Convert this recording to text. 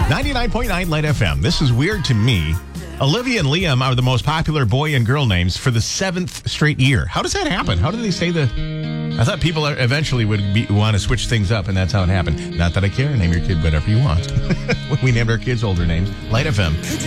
99.9 Light FM. This is weird to me. Olivia and Liam are the most popular boy and girl names for the 7th straight year. How does that happen? How do they say I thought people eventually would want to switch things up, and that's how it happened. Not that I care. Name your kid whatever you want. We named our kids older names. Light FM.